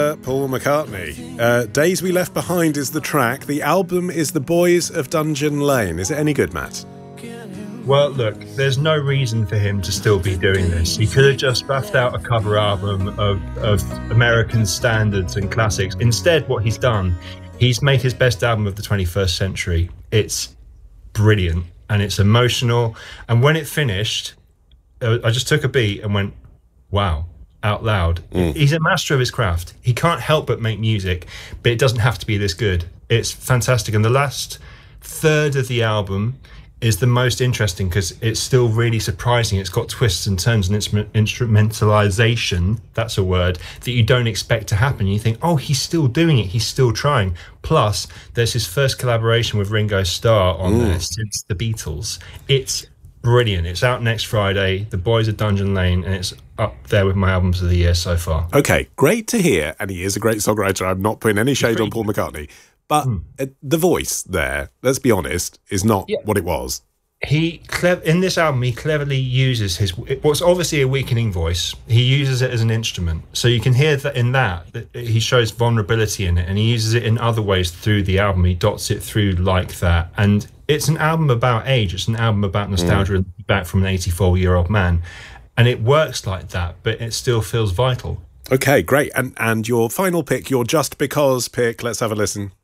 Mr. Paul McCartney. Days We Left Behind is the track. The album is The Boys of Dungeon Lane. Is it any good, Matt? Well, look, there's no reason for him to still be doing this. He could have just buffed out a cover album of American standards and classics. Instead, what he's done, he's made his best album of the 21st century. It's brilliant and it's emotional. And when it finished, I just took a beat and went, wow, out loud. He's a master of his craft. He can't help but make music, but it doesn't have to be this good. It's fantastic. And the last third of the album is the most interesting because it's still really surprising. It's got twists and turns and it's instrumentalization, that's a word, that you don't expect to happen. You think, oh, he's still doing it, he's still trying. Plus, there's his first collaboration with Ringo Starr on there since the Beatles. It's brilliant. It's out next Friday, The Boys of Dungeon Lane, and it's up there with my albums of the year so far. Okay, great to hear, and he is a great songwriter. I'm not putting any shade on Paul McCartney. But the voice there, let's be honest, is not what it was. In this album, he cleverly uses what's obviously a weakening voice. He uses it as an instrument. So you can hear that he shows vulnerability in it, and he uses it in other ways through the album. He dots it through like that. And it's an album about age. It's an album about nostalgia back from an 84-year-old man. And it works like that, but it still feels vital. Okay, great. And your final pick, your Just Because pick, let's have a listen.